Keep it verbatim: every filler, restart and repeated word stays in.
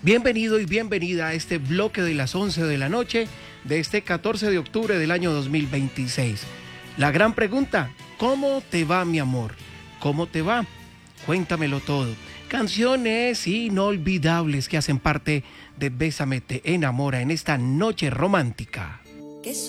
Bienvenido y bienvenida a este bloque de las once de la noche de este catorce de octubre del año dos mil veintiséis. La gran pregunta, ¿cómo te va, mi amor? ¿Cómo te va? Cuéntamelo todo. Canciones inolvidables que hacen parte de Bésame, te enamora en esta noche romántica.